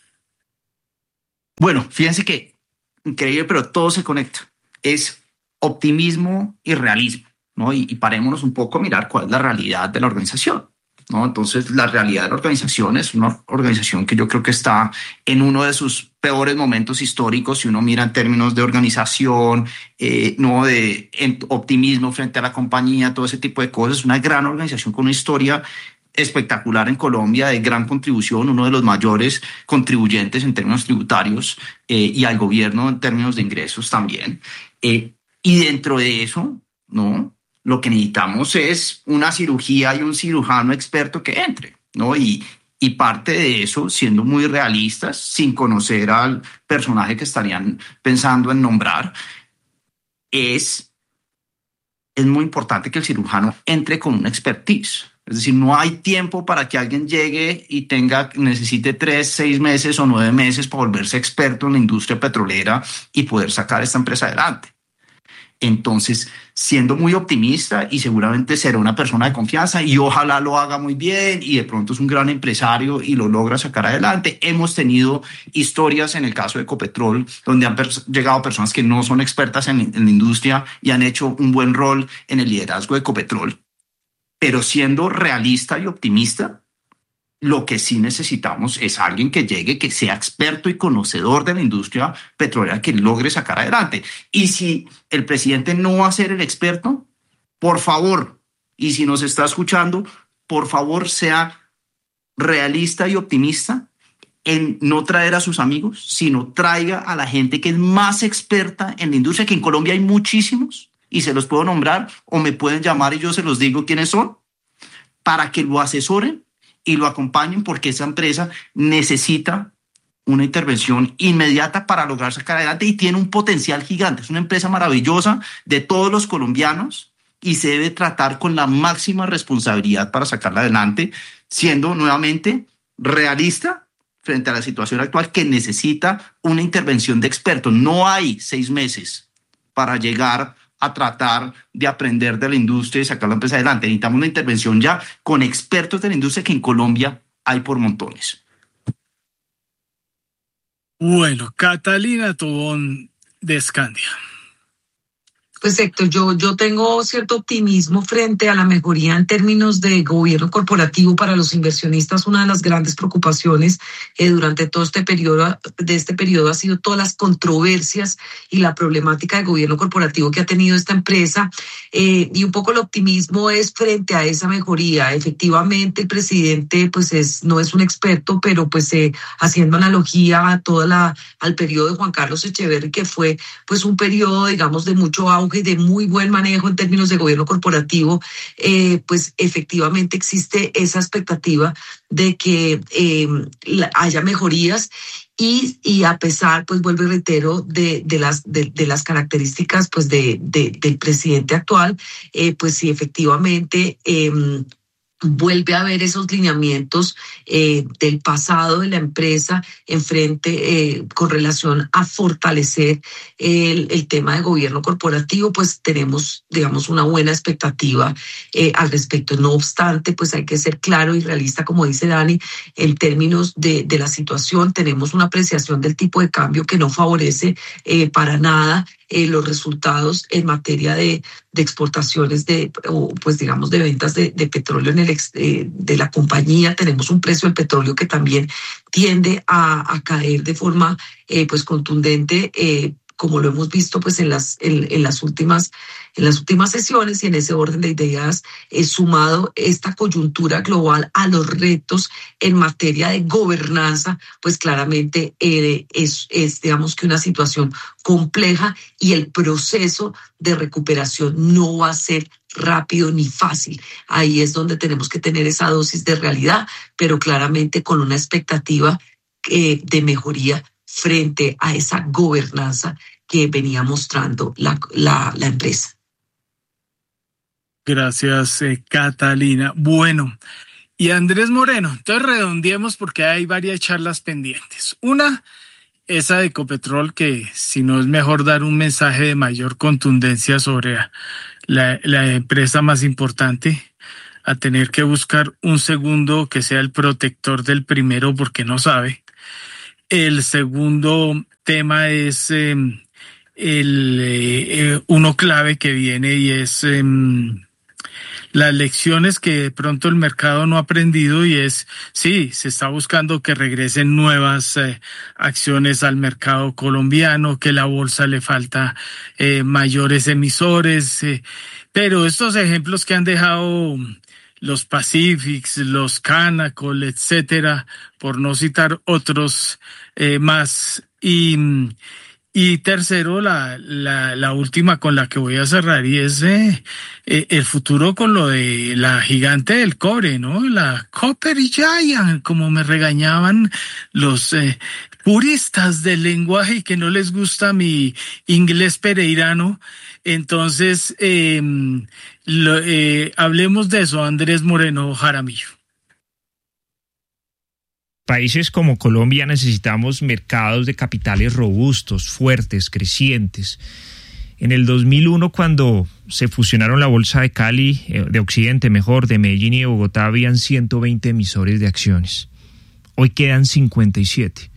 Bueno, fíjense que increíble, pero todo se conecta. Es optimismo y realismo, ¿no? Y, y parémonos un poco a mirar cuál es la realidad de la organización, ¿no? Entonces, la realidad de la organización es una organización que yo creo que está en uno de sus peores momentos históricos, si uno mira en términos de organización, eh, no de optimismo frente a la compañía, todo ese tipo de cosas. Es una gran organización con una historia espectacular en Colombia, de gran contribución, uno de los mayores contribuyentes en términos tributarios eh, y al gobierno en términos de ingresos también. Eh, y dentro de eso, ¿no? Lo que necesitamos es una cirugía y un cirujano experto que entre, ¿no? Y, y parte de eso, siendo muy realistas, sin conocer al personaje que estarían pensando en nombrar, es, es muy importante que el cirujano entre con una expertise. Es decir, no hay tiempo para que alguien llegue y tenga, necesite tres, seis meses o nueve meses para volverse experto en la industria petrolera y poder sacar esta empresa adelante. Entonces, siendo muy optimista, y seguramente será una persona de confianza y ojalá lo haga muy bien y de pronto es un gran empresario y lo logra sacar adelante. Hemos tenido historias en el caso de Ecopetrol donde han pers- llegado personas que no son expertas en, en la industria y han hecho un buen rol en el liderazgo de Ecopetrol. Pero siendo realista y optimista, lo que sí necesitamos es alguien que llegue, que sea experto y conocedor de la industria petrolera, que logre sacar adelante. Y si el presidente no va a ser el experto, por favor, y si nos está escuchando, por favor sea realista y optimista en no traer a sus amigos, sino traiga a la gente que es más experta en la industria, que en Colombia hay muchísimos, y se los puedo nombrar, o me pueden llamar y yo se los digo quiénes son, para que lo asesoren y lo acompañen, porque esa empresa necesita una intervención inmediata para lograr sacar adelante y tiene un potencial gigante. Es una empresa maravillosa de todos los colombianos y se debe tratar con la máxima responsabilidad para sacarla adelante, siendo nuevamente realista frente a la situación actual, que necesita una intervención de expertos. No hay seis meses para llegar a tratar de aprender de la industria y sacar la empresa adelante. Necesitamos una intervención ya con expertos de la industria, que en Colombia hay por montones. Bueno, Catalina Tobón de Scandia. Pues Héctor, yo, yo tengo cierto optimismo frente a la mejoría en términos de gobierno corporativo para los inversionistas. Una de las grandes preocupaciones eh, durante todo este periodo, de este periodo ha sido todas las controversias y la problemática de gobierno corporativo que ha tenido esta empresa. Eh, y un poco el optimismo es frente a esa mejoría. Efectivamente, el presidente pues es, no es un experto, pero pues eh, haciendo analogía a toda la, al periodo de Juan Carlos Echeverri, que fue pues un periodo, digamos, de mucho auge y de muy buen manejo en términos de gobierno corporativo, eh, pues efectivamente existe esa expectativa de que eh, haya mejorías y, y a pesar, pues vuelvo y reitero, de, de, las, de, de las características pues de, de, del presidente actual, eh, pues sí, efectivamente eh, vuelve a haber esos lineamientos eh, del pasado de la empresa en frente eh, con relación a fortalecer el, el tema de gobierno corporativo. Pues tenemos, digamos, una buena expectativa eh, al respecto. No obstante, pues hay que ser claro y realista, como dice Dani, en términos de, de la situación. Tenemos una apreciación del tipo de cambio que no favorece eh, para nada Eh, los resultados en materia de, de exportaciones de, o pues digamos de ventas de, de petróleo en el ex, eh, de la compañía. Tenemos un precio del petróleo que también tiende a, a caer de forma eh, pues contundente, eh, como lo hemos visto pues en las en, en las últimas en las últimas sesiones. Y en ese orden de ideas, eh, sumado esta coyuntura global a los retos en materia de gobernanza, pues claramente eh, es, es digamos que una situación compleja, y el proceso de recuperación no va a ser rápido ni fácil. Ahí es donde tenemos que tener esa dosis de realidad, pero claramente con una expectativa eh, de mejoría frente a esa gobernanza que venía mostrando la, la, la empresa. Gracias, eh, Catalina. Bueno, y Andrés Moreno. Entonces redondeemos porque hay varias charlas pendientes. Una, esa de Ecopetrol, que si no es mejor dar un mensaje de mayor contundencia sobre la, la empresa más importante, a tener que buscar un segundo que sea el protector del primero porque no sabe. El segundo tema es eh, el eh, uno clave que viene y es eh, las lecciones que de pronto el mercado no ha aprendido, y es, sí, se está buscando que regresen nuevas eh, acciones al mercado colombiano, que la bolsa le falta eh, mayores emisores, eh, pero estos ejemplos que han dejado los Pacifics, los Canacol, etcétera, por no citar otros eh, más. Y, y tercero, la, la, la última con la que voy a cerrar, y es eh, eh, el futuro con lo de la gigante del cobre, ¿no? La Copper Giant, como me regañaban los eh, puristas del lenguaje y que no les gusta mi inglés pereirano. Entonces, eh, lo, eh, hablemos de eso, Andrés Moreno Jaramillo. Países como Colombia necesitamos mercados de capitales robustos, fuertes, crecientes. En el dos mil uno, cuando se fusionaron la Bolsa de Cali, de Occidente mejor, de Medellín y de Bogotá, habían ciento veinte emisores de acciones. Hoy quedan cincuenta y siete.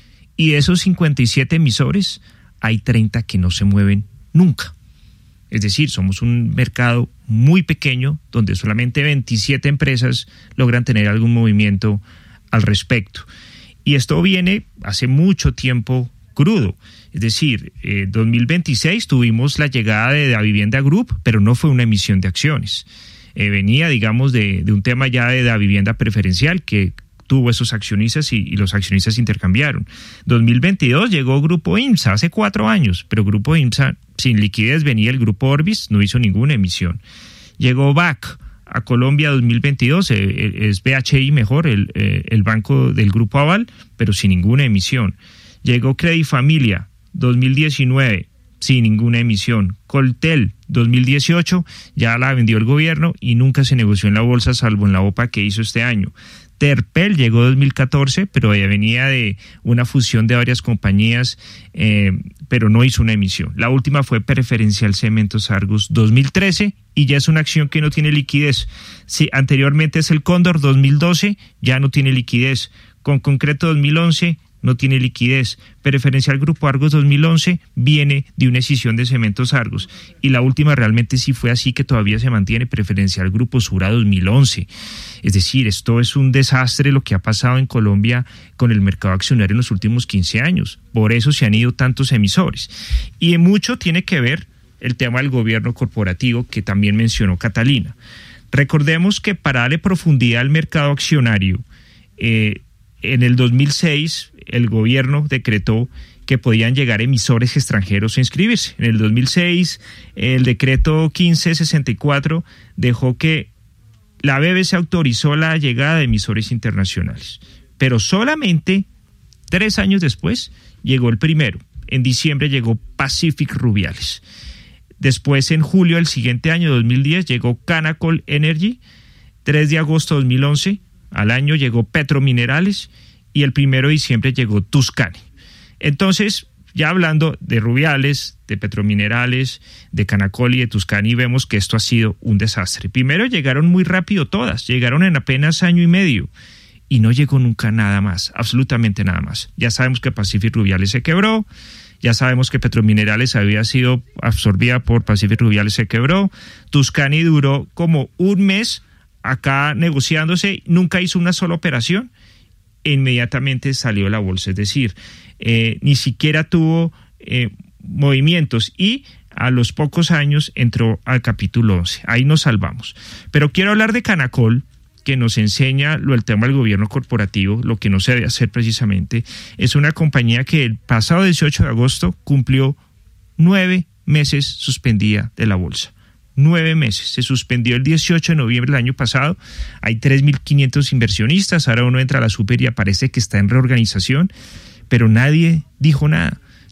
Y de esos cincuenta y siete emisores, hay treinta que no se mueven nunca. Es decir, somos un mercado muy pequeño donde solamente veintisiete empresas logran tener algún movimiento al respecto. Y esto viene hace mucho tiempo crudo. Es decir, en eh, dos mil veintiséis tuvimos la llegada de Davivienda Group, pero no fue una emisión de acciones. Eh, venía, digamos, de, de un tema ya de Davivienda preferencial que tuvo esos accionistas y, y los accionistas intercambiaron. dos mil veintidós llegó Grupo IMSA, hace cuatro años, pero Grupo IMSA sin liquidez, venía el Grupo Orbis, no hizo ninguna emisión. Llegó B A C a Colombia dos mil veintidós, eh, es B H I mejor, el, eh, el banco del Grupo Aval, pero sin ninguna emisión. Llegó Credifamilia dos mil diecinueve, sin ninguna emisión. Coltel dos mil dieciocho, ya la vendió el gobierno y nunca se negoció en la bolsa, salvo en la OPA que hizo este año. Terpel llegó dos mil catorce, pero ella venía de una fusión de varias compañías, eh, pero no hizo una emisión. La última fue Preferencial Cementos Argos dos mil trece y ya es una acción que no tiene liquidez. Sí, anteriormente es el Cóndor dos mil doce, ya no tiene liquidez. Con Concreto dos mil once no tiene liquidez. Preferencial Grupo Argos dos mil once viene de una escisión de Cementos Argos. Y la última realmente sí fue así, que todavía se mantiene, Preferencial Grupo Sura dos mil once. Es decir, esto es un desastre lo que ha pasado en Colombia con el mercado accionario en los últimos quince años. Por eso se han ido tantos emisores. Y mucho tiene que ver el tema del gobierno corporativo que también mencionó Catalina. Recordemos que para darle profundidad al mercado accionario, eh, en el dos mil seis el gobierno decretó que podían llegar emisores extranjeros a inscribirse. En el dos mil seis, el decreto quince sesenta y cuatro dejó que la B B C autorizó la llegada de emisores internacionales, pero solamente tres años después llegó el primero. En diciembre llegó Pacific Rubiales. Después, en julio del siguiente año, dos mil diez, llegó Canacol Energy. tres de agosto de dos mil once, al año llegó Petrominerales, y el primero de diciembre llegó Tuscany. Entonces, ya hablando de Rubiales, de Petrominerales, de Canacol y de Tuscany, vemos que esto ha sido un desastre. Primero llegaron muy rápido todas, llegaron en apenas año y medio, y no llegó nunca nada más, absolutamente nada más. Ya sabemos que Pacific Rubiales se quebró, ya sabemos que Petrominerales había sido absorbida por Pacific Rubiales, se quebró. Tuscany duró como un mes acá negociándose, nunca hizo una sola operación, e inmediatamente salió a la bolsa. Es decir, eh, ni siquiera tuvo eh, movimientos y a los pocos años entró al capítulo once. Ahí nos salvamos. Pero quiero hablar de Canacol, que nos enseña lo el tema del gobierno corporativo, lo que no se debe hacer precisamente. Es una compañía que el pasado dieciocho de agosto cumplió nueve meses suspendida de la bolsa. Nueve meses. Se suspendió el dieciocho de noviembre del año pasado. Hay tres mil quinientos inversionistas. Ahora uno entra a la super y aparece que está en reorganización, pero nadie dijo nada.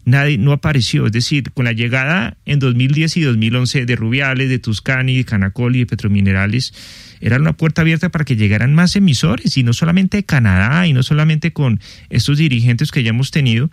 nadie no apareció. Es decir, con la llegada en dos mil diez y dos mil once de Rubiales, de Tuscany, de Canacol y de Petrominerales, era una puerta abierta para que llegaran más emisores, y no solamente de Canadá, y no solamente con estos dirigentes que ya hemos tenido,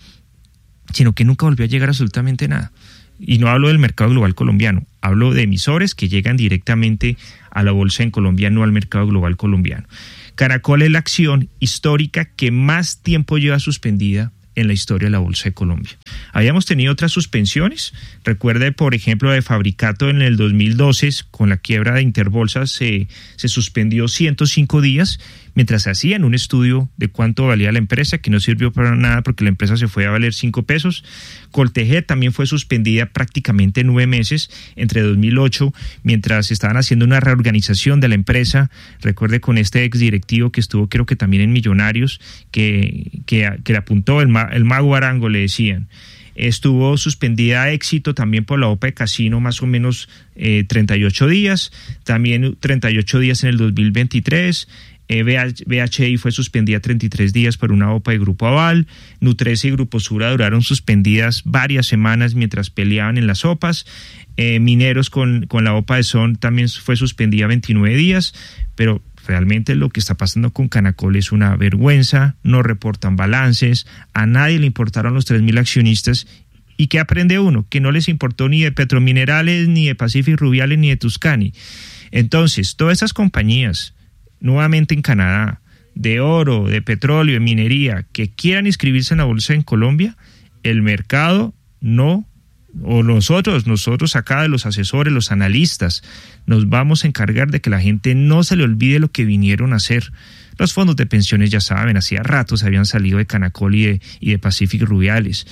sino que nunca volvió a llegar absolutamente nada. Y no hablo del mercado global colombiano, hablo de emisores que llegan directamente a la bolsa en Colombia, no al mercado global colombiano. Canacol es la acción histórica que más tiempo lleva suspendida en la historia de la Bolsa de Colombia. Habíamos tenido otras suspensiones. Recuerde, por ejemplo, de Fabricato en el dos mil doce, con la quiebra de Interbolsa, se, se suspendió ciento cinco días, mientras hacían un estudio de cuánto valía la empresa, que no sirvió para nada porque la empresa se fue a valer cinco pesos. Coltejer también fue suspendida prácticamente nueve meses, entre dos mil ocho, mientras estaban haciendo una reorganización de la empresa. Recuerde, con este exdirectivo que estuvo, creo que también en Millonarios, que, que, que le apuntó el, ma, el mago Arango, le decían. Estuvo suspendida a Éxito también por la O P A de Casino, más o menos eh, treinta y ocho días, también treinta y ocho días en el dos mil veintitrés. Eh, B H I fue suspendida treinta y tres días por una O P A de Grupo Aval. Nutresa y Grupo Sura duraron suspendidas varias semanas mientras peleaban en las O P As. Eh, Mineros con, con la O P A de Son también fue suspendida veintinueve días, pero realmente lo que está pasando con Canacol es una vergüenza. No reportan balances, a nadie le importaron los tres mil accionistas. ¿Y qué aprende uno? Que no les importó ni de Petrominerales, ni de Pacific Rubiales, ni de Tuscany. Entonces, todas esas compañías, nuevamente en Canadá, de oro, de petróleo, de minería, que quieran inscribirse en la bolsa en Colombia, el mercado no, o nosotros, nosotros acá de los asesores, los analistas, nos vamos a encargar de que la gente no se le olvide lo que vinieron a hacer. Los fondos de pensiones, ya saben, hacía rato se habían salido de Canacol y de, y de Pacific Rubiales.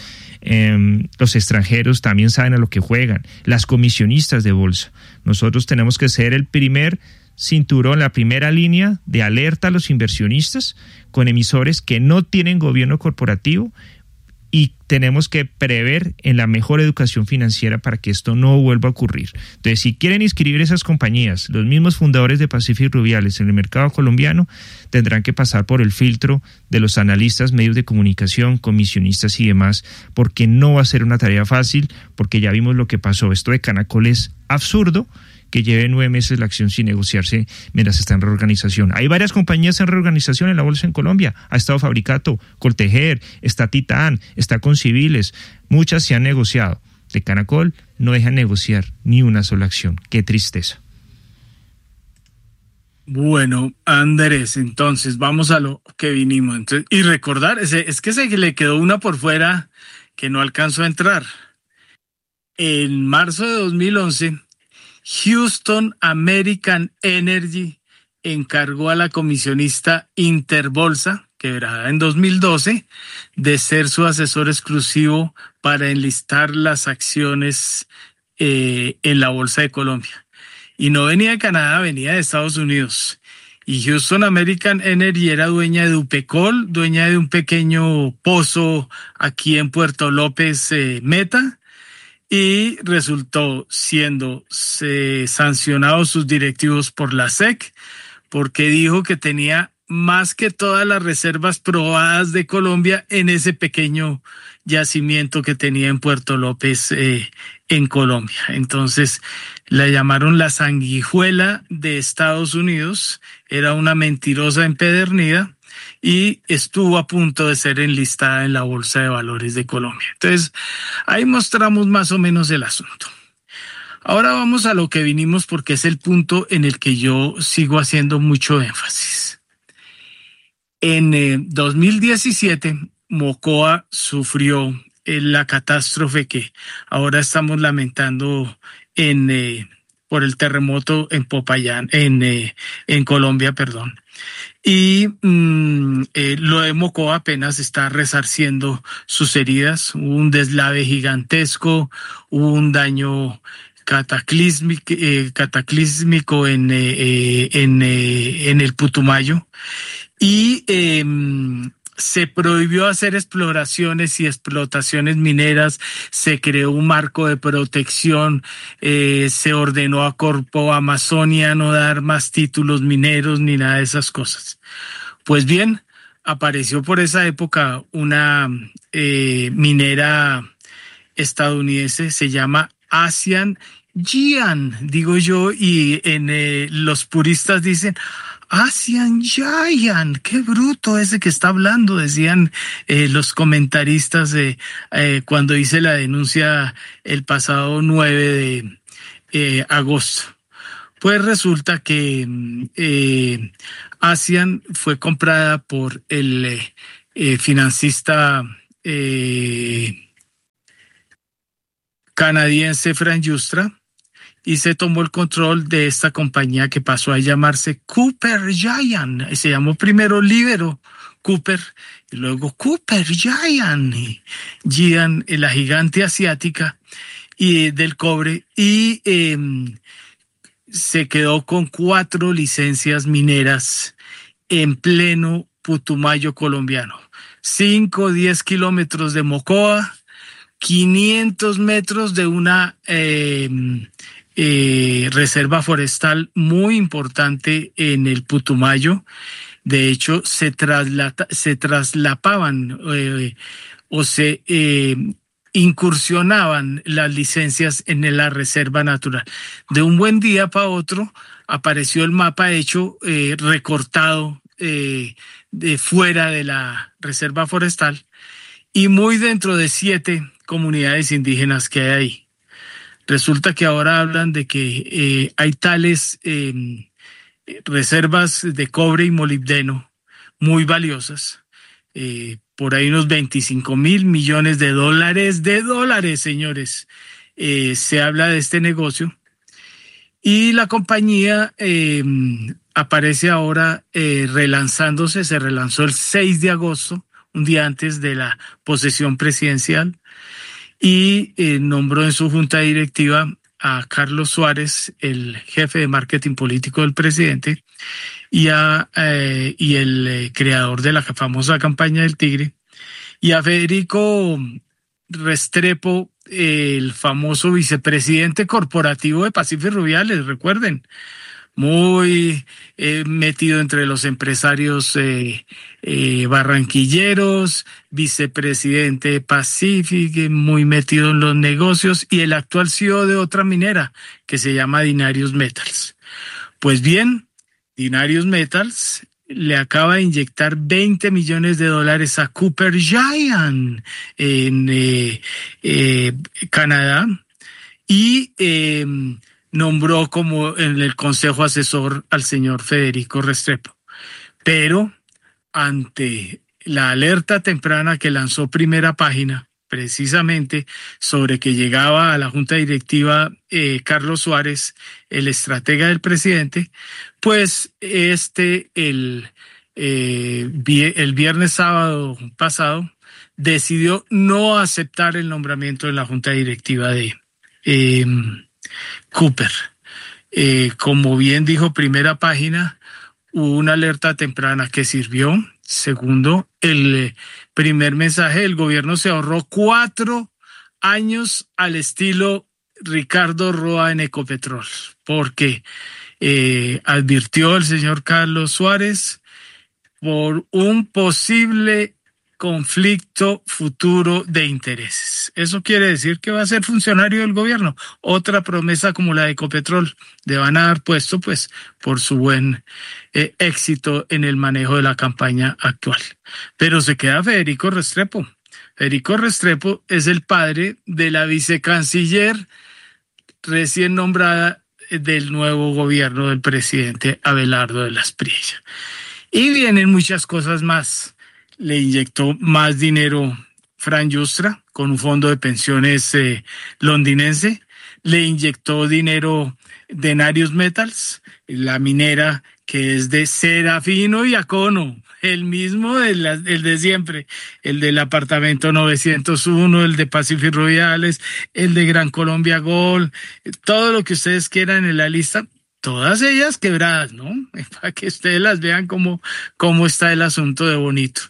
Eh, los extranjeros también saben a lo que juegan. Las comisionistas de bolsa. Nosotros tenemos que ser el primer cinturón, la primera línea de alerta a los inversionistas con emisores que no tienen gobierno corporativo, y tenemos que prever en la mejor educación financiera para que esto no vuelva a ocurrir. Entonces, si quieren inscribir esas compañías, los mismos fundadores de Pacific Rubiales en el mercado colombiano tendrán que pasar por el filtro de los analistas, medios de comunicación, comisionistas y demás, porque no va a ser una tarea fácil, porque ya vimos lo que pasó. Esto de Canacol es absurdo, que lleve nueve meses la acción sin negociarse mientras está en reorganización. Hay varias compañías en reorganización en la bolsa en Colombia. Ha estado Fabricato, Coltejer, está Titán, está Conciviles. Muchas se han negociado. De Canacol no dejan negociar ni una sola acción. Qué tristeza. Bueno, Andrés, entonces vamos a lo que vinimos. Entonces, y recordar, ese, es que se le quedó una por fuera que no alcanzó a entrar. En marzo de dos mil once... Houston American Energy encargó a la comisionista Interbolsa, quebrada en dos mil doce, de ser su asesor exclusivo para enlistar las acciones eh, en la Bolsa de Colombia. Y no venía de Canadá, venía de Estados Unidos. Y Houston American Energy era dueña de Upecol, dueña de un pequeño pozo aquí en Puerto López, eh, Meta, y resultó siendo eh, sancionados sus directivos por la S E C porque dijo que tenía más que todas las reservas probadas de Colombia en ese pequeño yacimiento que tenía en Puerto López, eh, en Colombia. Entonces la llamaron la sanguijuela de Estados Unidos, era una mentirosa empedernida, y estuvo a punto de ser enlistada en la Bolsa de Valores de Colombia. Entonces, ahí mostramos más o menos el asunto. Ahora vamos a lo que vinimos, porque es el punto en el que yo sigo haciendo mucho énfasis. En eh, dos mil diecisiete, Mocoa sufrió eh, la catástrofe que ahora estamos lamentando en, eh, por el terremoto en Popayán, en, eh, en Colombia, perdón. Y mmm, eh, lo de Mocoa apenas está resarciendo sus heridas. Hubo un deslave gigantesco, hubo un daño cataclísmico, eh, cataclísmico en, eh, en, eh, en el Putumayo, y eh, se prohibió hacer exploraciones y explotaciones mineras, se creó un marco de protección, eh, se ordenó a Corpo Amazonia no dar más títulos mineros ni nada de esas cosas. Pues bien, apareció por esa época una eh, minera estadounidense se llama Asian Giant, digo yo, y en eh, los puristas dicen Asian Giant, qué bruto ese que está hablando, decían eh, los comentaristas eh, eh, cuando hice la denuncia el pasado nueve de eh, agosto. Pues resulta que eh, Asian fue comprada por el eh, eh, financista eh, canadiense Frank Justra, y se tomó el control de esta compañía que pasó a llamarse Cooper Giant. Se llamó primero Libero Cooper y luego Cooper Giant, y Giant, la gigante asiática y del cobre, y eh, se quedó con cuatro licencias mineras en pleno Putumayo colombiano. Cinco, diez kilómetros de Mocoa, quinientos metros de una eh, eh, reserva forestal muy importante en el Putumayo. De hecho, se, traslata, se traslapaban eh, o se eh, incursionaban las licencias en la reserva natural. De un buen día para otro apareció el mapa hecho, eh, recortado eh, de fuera de la reserva forestal y muy dentro de siete comunidades indígenas que hay ahí. Resulta que ahora hablan de que eh, hay tales eh, reservas de cobre y molibdeno muy valiosas, eh, por ahí unos veinticinco mil millones de dólares, de dólares, señores. Eh, se habla de este negocio y la compañía eh, aparece ahora eh, relanzándose, se relanzó el seis de agosto, un día antes de la posesión presidencial, y eh, nombró en su junta directiva a Carlos Suárez, el jefe de marketing político del presidente, y, a, eh, y el eh, creador de la famosa campaña del Tigre, y a Federico Restrepo, eh, el famoso vicepresidente corporativo de Pacífico Rubiales, recuerden, muy eh, metido entre los empresarios eh, eh, barranquilleros, vicepresidente de Pacific, muy metido en los negocios, y el actual C E O de otra minera que se llama Dinarius Metals. Pues bien, Dinarius Metals le acaba de inyectar veinte millones de dólares a Cooper Giant en eh, eh, Canadá y eh, nombró como en el consejo asesor al señor Federico Restrepo. Pero ante la alerta temprana que lanzó Primera Página, precisamente sobre que llegaba a la junta directiva eh, Carlos Suárez, el estratega del presidente, pues este el, eh, el viernes sábado pasado decidió no aceptar el nombramiento en la junta directiva de eh, Cooper. Eh, como bien dijo Primera Página, hubo una alerta temprana que sirvió. Segundo, el primer mensaje del gobierno se ahorró cuatro años al estilo Ricardo Roa en Ecopetrol, porque eh, advirtió el señor Carlos Suárez por un posible conflicto futuro de intereses. Eso quiere decir que va a ser funcionario del gobierno. Otra promesa como la de Ecopetrol, le van a dar puesto pues por su buen eh, éxito en el manejo de la campaña actual. Pero se queda Federico Restrepo. Federico Restrepo es el padre de la vicecanciller recién nombrada del nuevo gobierno del presidente Abelardo de las Priella. Y vienen muchas cosas más. Le inyectó más dinero Frank Justra con un fondo de pensiones eh, londinense. Le inyectó dinero Dinarius Metals, la minera que es de Serafino y Acono, el mismo, de la, el de siempre, el del apartamento novecientos uno, el de Pacific Rubiales, el de Gran Colombia Gold, todo lo que ustedes quieran en la lista. Todas ellas quebradas, ¿no? Para que ustedes las vean cómo, cómo está el asunto de bonito.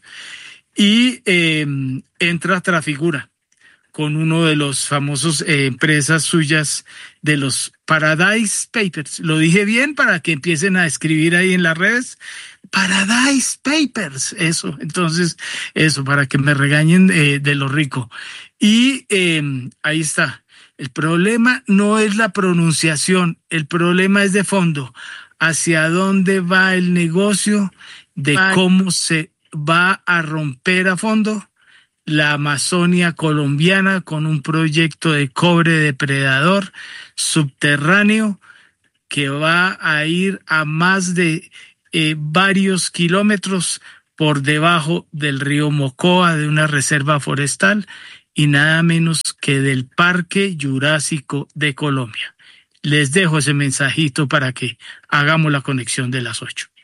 Y eh, entra Trafigura con uno de los famosos eh, empresas suyas de los Paradise Papers. Lo dije bien para que empiecen a escribir ahí en las redes. Paradise Papers, eso, entonces, eso, para que me regañen eh, de lo rico. Y eh, ahí está. El problema no es la pronunciación, el problema es de fondo. Hacia dónde va el negocio, de cómo se va a romper a fondo la Amazonia colombiana con un proyecto de cobre depredador subterráneo que va a ir a más de eh, varios kilómetros por debajo del río Mocoa, de una reserva forestal, y nada menos que del Parque Jurásico de Colombia. Les dejo ese mensajito para que hagamos la conexión de las ocho.